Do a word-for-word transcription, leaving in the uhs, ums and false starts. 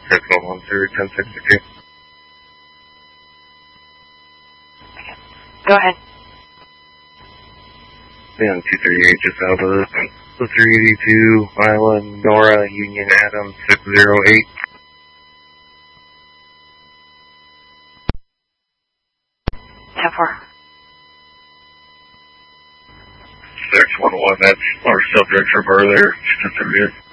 six one one through ten sixty-two. Go ahead. And two thirty-eight just out of the three eighty-two, Island, Nora, Union, Adam, six zero eight. ten four. six one one, that's our subject from earlier, just a